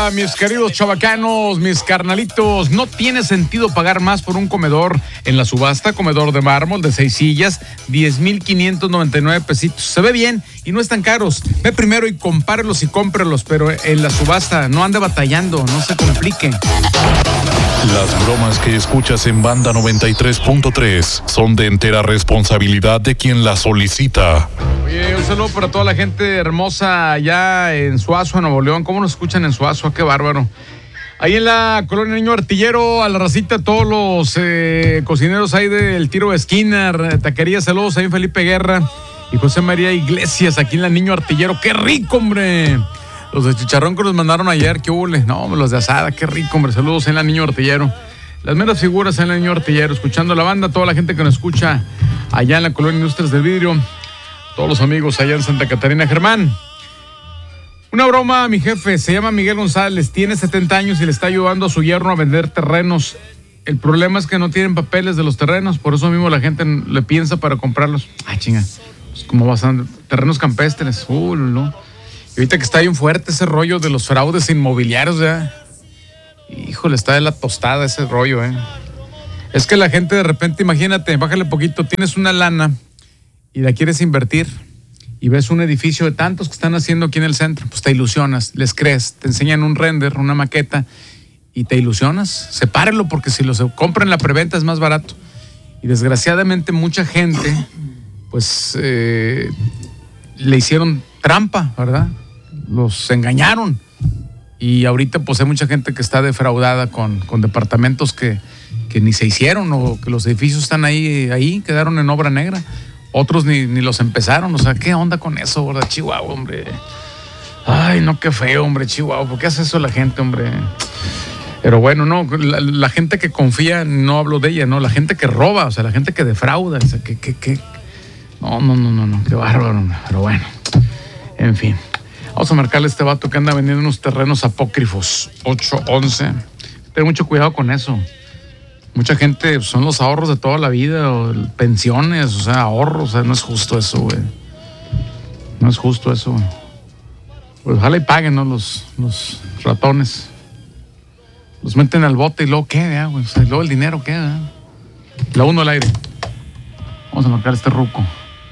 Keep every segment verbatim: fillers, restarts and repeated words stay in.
Hola, mis queridos chavacanos, mis carnalitos. No tiene sentido pagar más por un comedor en la subasta. Comedor de mármol de seis sillas, diez mil quinientos noventa y nueve pesitos. Se ve bien y no están caros. Ve primero y compárelos y cómprelos, pero en la subasta no ande batallando, no se complique. Las bromas que escuchas en Banda noventa y tres punto tres son de entera responsabilidad de quien las solicita. Oye, un saludo para toda la gente hermosa allá en Suazua, Nuevo León. ¿Cómo nos escuchan en Suazua? ¡Qué bárbaro! Ahí en la colonia Niño Artillero, a la racita, todos los eh, cocineros ahí del Tiro de Esquina, taquería, saludos ahí en Felipe Guerra y José María Iglesias, aquí en la Niño Artillero. ¡Qué rico, hombre! Los de chicharrón que nos mandaron ayer, qué hule. No, los de asada, qué rico, hombre. Saludos en la Niño Artillero. Las meras figuras en la Niño Artillero, escuchando la banda, toda la gente que nos escucha allá en la colonia Industrias del Vidrio, todos los amigos allá en Santa Catarina. Germán, una broma, mi jefe, se llama Miguel González, tiene setenta años y le está ayudando a su yerno a vender terrenos. El problema es que no tienen papeles de los terrenos, por eso mismo la gente le piensa para comprarlos. Ah, chinga, pues cómo vas a terrenos campestres. Uh, no. Y ahorita que está bien fuerte ese rollo de los fraudes inmobiliarios, ya. Híjole, está de la tostada ese rollo, eh. Es que la gente de repente, imagínate, bájale poquito, tienes una lana y la quieres invertir y ves un edificio de tantos que están haciendo aquí en el centro, pues te ilusionas, les crees, te enseñan un render, una maqueta y te ilusionas. Sepárenlo porque si lo compran en la preventa es más barato. Y desgraciadamente mucha gente, pues, eh, le hicieron trampa, ¿verdad? Los engañaron. Y ahorita pues hay mucha gente que está defraudada con, con departamentos que, que ni se hicieron o que los edificios están ahí, ahí, quedaron en obra negra. Otros ni, ni los empezaron. O sea, ¿qué onda con eso, verdad? Chihuahua, hombre. Ay, no, qué feo, hombre, Chihuahua. ¿Por qué hace eso la gente, hombre? Pero bueno, no, la, la gente que confía, no hablo de ella, no, la gente que roba, o sea, la gente que defrauda, o sea, que, que, que... No, no, no, no, no, qué bárbaro, pero bueno, en fin. Vamos a marcarle a este vato que anda vendiendo unos terrenos apócrifos, ocho once. Ten mucho cuidado con eso. Mucha gente, son los ahorros de toda la vida, o pensiones, o sea, ahorros, o sea, no es justo eso, güey. No es justo eso. Pues ojalá y paguen, ¿no? Los, los ratones. Los meten al bote y luego qué, güey. O sea, y luego el dinero queda. La uno al aire. Vamos a marcar a este ruco.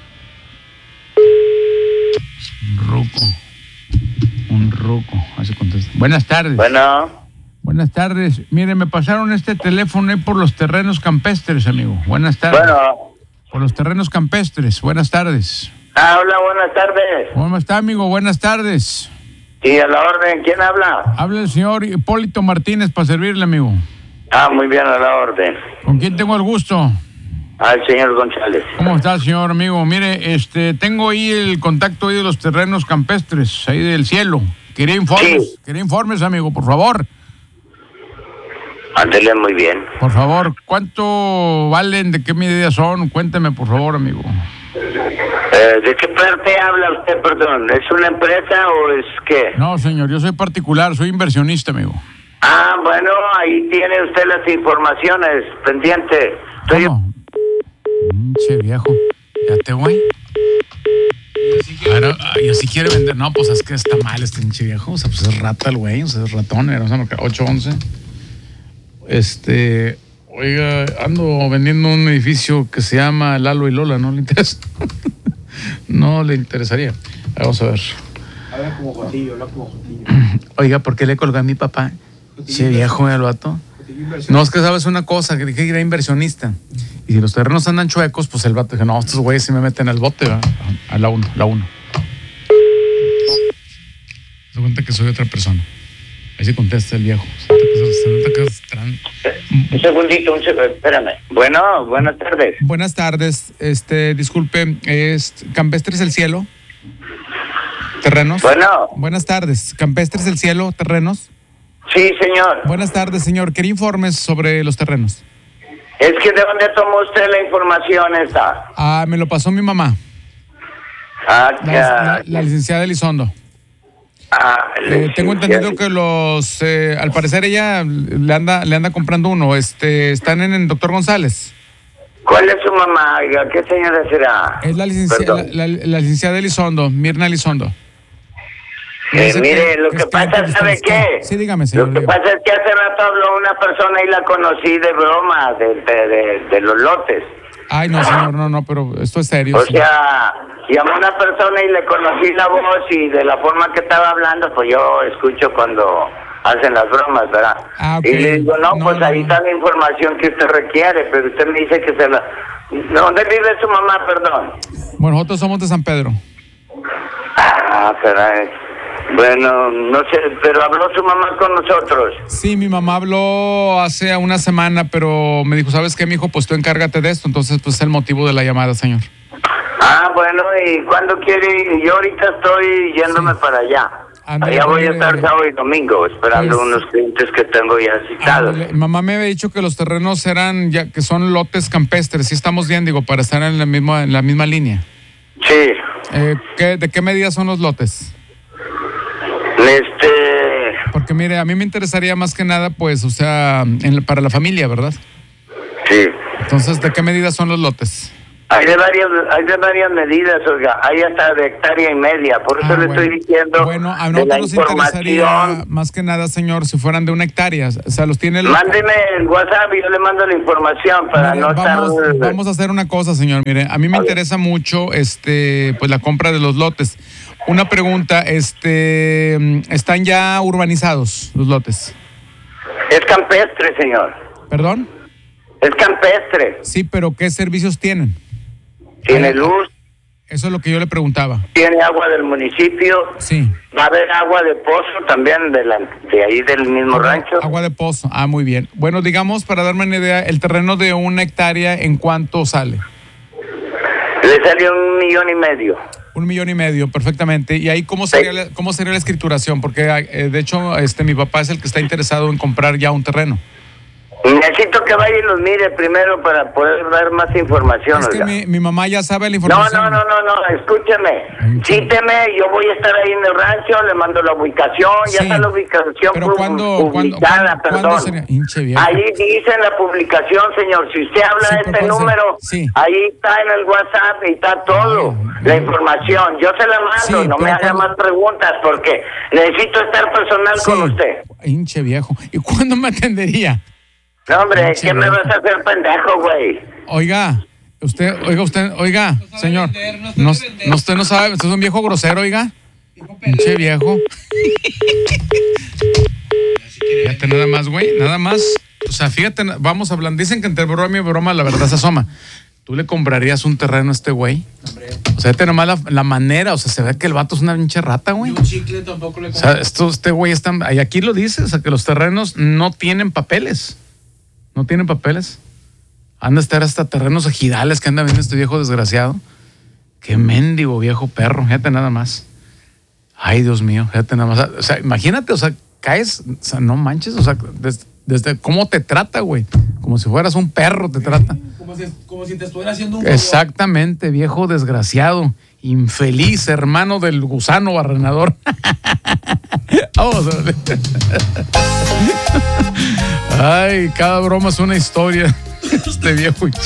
Un ruco. Un ruco. Así contesta. Buenas tardes. Bueno. Buenas tardes. Mire, me pasaron este teléfono ahí por los terrenos campestres, amigo. Buenas tardes. Bueno. Por los terrenos campestres. Buenas tardes. Ah, hola, buenas tardes. ¿Cómo está, amigo? Buenas tardes. Sí, a la orden. ¿Quién habla? Habla el señor Hipólito Martínez para servirle, amigo. Ah, muy bien, a la orden. ¿Con quién tengo el gusto? Al señor González. ¿Cómo está, señor amigo? Mire, este, tengo ahí el contacto ahí de los terrenos campestres, ahí del cielo. Quería informes, sí. Quería informes, amigo, por favor. Ándele, muy bien. Por favor, ¿cuánto valen? ¿De qué medida son? Cuénteme, por favor, amigo. Eh, ¿De qué parte habla usted, perdón? ¿Es una empresa o es qué? No, señor, yo soy particular, soy inversionista, amigo. Ah, bueno, ahí tiene usted las informaciones pendientes. Estoy... ¿Cómo? Che, viejo. Ya te güey. Ahora, y así quiere vender. No, pues es que está mal este pinche viejo. O sea, pues es rata el güey, o sea, es ratón. Era ocho once. Este, oiga, ando vendiendo un edificio que se llama Lalo y Lola, ¿no le interesa? No le interesaría. Vamos a ver. Habla como Jotillo, habla como Jotillo. Oiga, ¿por qué le colgué a mi papá? Che, viejo, el vato. No, es que sabes una cosa, que dije que era inversionista. Y si los terrenos andan chuecos, pues el vato dice, no, estos güeyes sí me meten al bote, ¿verdad? A la uno, la uno. Se cuenta que soy otra persona. Ahí se contesta el viejo. Se nota que es tran... Un segundito, un segundito, espérame. Bueno, buenas tardes. Buenas tardes, este, disculpe, ¿es Campestres el Cielo? ¿Terrenos? Bueno. Buenas tardes, ¿Campestres el Cielo, terrenos? Sí, señor. Buenas tardes, señor. Quería informes sobre los terrenos. Es que ¿de dónde tomó usted la información esta? Ah, me lo pasó mi mamá. Ah, la, ya. La, la licenciada Elizondo. Ah, eh, tengo entendido que los, eh, al parecer ella le anda, le anda comprando uno. Este, están en el doctor González. ¿Cuál es su mamá? Oiga, ¿qué señora será? Es la licenciada, la, la, la licenciada Elizondo, Mirna Elizondo. Eh, Dice mire, que- lo que que es pasa, cliente de ¿sabe ustedes. qué? Sí, dígame, señor. Lo que dígame. pasa es que hace rato habló una persona y la conocí de broma, de, de, de, de los lotes. Ay, no, señor, no, no, pero esto es serio. O sí. sea, llamó una persona y le conocí la voz y de la forma que estaba hablando, pues yo escucho cuando hacen las bromas, ¿verdad? Ah, ok. Y le digo, no, No, pues no, ahí no. está la información que usted requiere, pero usted me dice que se la... ¿Dónde vive su mamá, perdón? Bueno, nosotros somos de San Pedro. Ah, caray. Bueno, no sé, pero habló su mamá con nosotros. Sí, mi mamá habló hace una semana, pero me dijo, ¿sabes qué, mijo? Pues tú encárgate de esto. Entonces, pues es el motivo de la llamada, señor. Ah, bueno, ¿y cuándo quiere ir? Yo ahorita estoy yéndome Sí. para allá. Ándale, Allá voy a pues, estar eh, sábado y domingo, esperando pues, unos clientes que tengo ya citados. Ándale, mamá me había dicho que los terrenos eran, ya que son lotes campestres. Sí estamos bien, digo, para estar en la misma, en la misma línea. Sí. Eh, ¿qué- ¿De qué medida son los lotes? Este... Porque mire, a mí me interesaría más que nada, pues, o sea, en- para la familia, ¿verdad? Sí. Entonces, ¿de qué medida son los lotes? Hay de varias, hay de varias medidas, oiga. Hay hasta de hectárea y media. Por eso Ah, le bueno. estoy diciendo Bueno, a de nosotros la nos interesaría información. más que nada, señor, si fueran de una hectárea. O sea, los tiene... el- Mándeme el WhatsApp y yo le mando la información para Mire, no vamos, estar... vamos a hacer una cosa, señor. Mire, a mí me A ver. interesa mucho, este, pues la compra de los lotes. Una pregunta, este, ¿están ya urbanizados los lotes? Es campestre, señor. ¿Perdón? Es campestre. Sí, pero ¿qué servicios tienen? Tiene Ay, luz, Eso es lo que yo le preguntaba. tiene agua del municipio. Sí. Va a haber agua de pozo también de, la, de ahí del mismo Agua, rancho. agua de pozo. Ah, muy bien. Bueno, digamos, para darme una idea, el terreno de una hectárea, ¿en cuánto sale? Le salió un millón y medio. Un millón y medio, perfectamente. ¿Y ahí cómo sería la, cómo sería la escrituración? Porque, eh, de hecho, este, mi papá es el que está interesado en comprar ya un terreno. Necesito que vaya y los mire primero para poder dar más información. Es que oiga. mi, mi mamá ya sabe la No, información. no, no, no, no, escúcheme. Ay, Cíteme, yo voy a estar ahí en el rancho, le mando la ubicación, ya Sí. está la ubicación Pero pu- ¿cuándo, cuándo, publicada, cuándo, perdón. cuándo sería? Hinche viejo. Ahí dice en la publicación, señor, si usted habla Sí, de pero este ¿cuál será? número, Sí. ahí está en el WhatsApp y está todo, Ay, la ay. información. Yo se la mando, Sí, no me pero haga ¿cuándo? más preguntas porque necesito estar personal Sí. con usted. Hinche viejo. ¿Y cuándo me atendería? No, hombre, Pinche ¿qué me viejo. vas a hacer pendejo, güey? Oiga, usted, oiga, usted, oiga, señor. No, no, usted no sabe, usted es un viejo grosero, oiga. Pinche viejo. Fíjate nada más, güey, nada más. O sea, fíjate, vamos hablando. Dicen que entre broma y broma la verdad se asoma. ¿Tú le comprarías un terreno a este güey? O sea, fíjate nomás la, la manera, o sea, se ve que el vato es una pinche rata, güey. Un chicle tampoco le O sea, esto, este güey está. Y aquí lo dice, o sea, que los terrenos no tienen papeles. No tienen papeles. Anda a estar hasta terrenos ejidales que anda viendo este viejo desgraciado. Qué mendigo viejo perro, fíjate nada más. Ay, Dios mío, fíjate nada más. O sea, imagínate, o sea, caes, o sea, no manches, o sea, desde, desde cómo te trata, güey. Como si fueras un perro te trata. Como si, como si te estuviera haciendo un favor. Exactamente, viejo desgraciado, infeliz, hermano del gusano barrenador. Vamos a ver. Ay, cada broma es una historia. Este viejo.